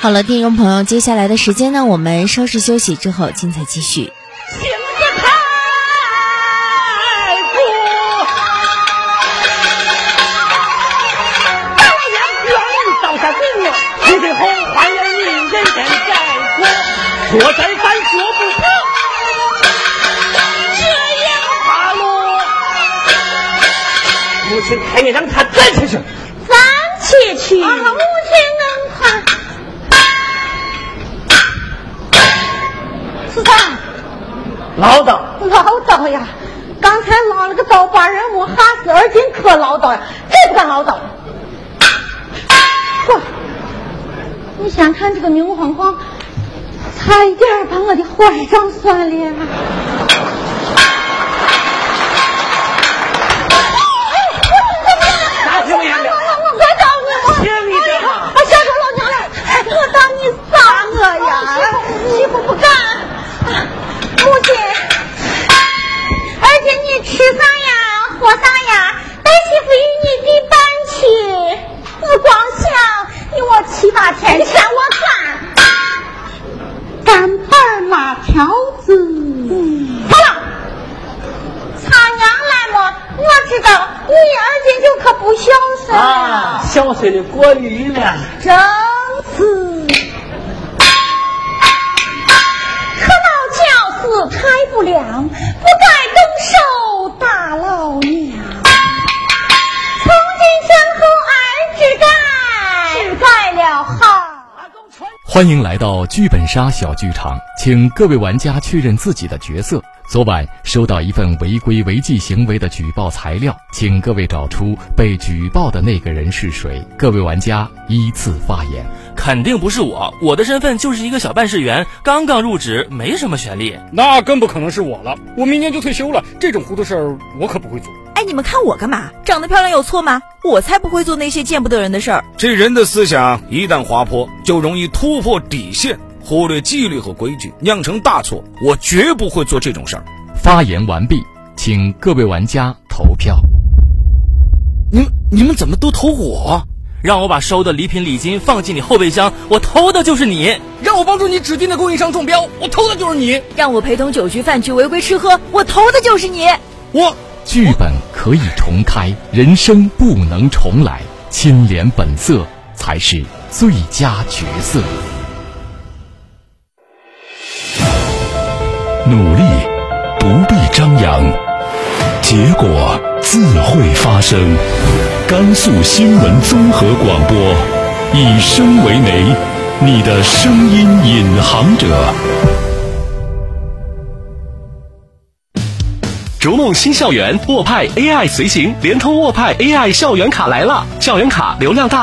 好了，听众朋友，接下来的时间呢，我们稍事休息之后，精彩继续。 最后还要你人人在说，说再三说不可，这样罢了。母亲开面让他再去去， 暂且去。母亲能看。是啥？ 唠叨。 唠叨呀！刚才捞了个刀，把人物哈死，2斤可唠叨呀！这不敢唠叨。你想看这个明晃晃，差一点把我的坏账算了。 哪听见了？ 我快找你！ 听你的嘛！ 吓着老娘了！我当你杀我呀！媳妇不干。母亲，而且你吃啥呀？喝啥呀？带媳妇与你的搬去，我光想你我7、8天前我看干板辣条子。好了，擦娘来么？我知道你2斤就可不孝顺了。 孝顺的过于了。 真是。可老教死太不良，不该动手打老娘。从今身后只改了好。 欢迎来到剧本杀小剧场，请各位玩家确认自己的角色。昨晚收到一份违规违纪行为的举报材料，请各位找出被举报的那个人是谁。各位玩家依次发言。 肯定不是我的身份就是一个小办事员，刚刚入职，没什么权利。 那更不可能是我了，我明年就退休了，这种糊涂事儿我可不会做。 哎，你们看我干嘛？长得漂亮有错吗？我才不会做那些见不得人的事儿。 这人的思想一旦滑坡，就容易突破底线，忽略纪律和规矩，酿成大错。我绝不会做这种事儿。 发言完毕，请各位玩家投票。 你们怎么都投我？ 让我把收的礼品礼金放进你后备箱，我投的就是你。 让我帮助你指定的供应商中标，我投的就是你。 让我陪同酒局饭局违规吃喝，我投的就是你。 剧本可以重开，人生不能重来，清廉本色才是最佳角色。 努力不必张扬，结果自会发生。甘肃新闻综合广播，以声为媒，你的声音引航者。 逐梦新校园，沃派 AI 随行，联通沃派 AI 校园卡来了！校园卡流量大，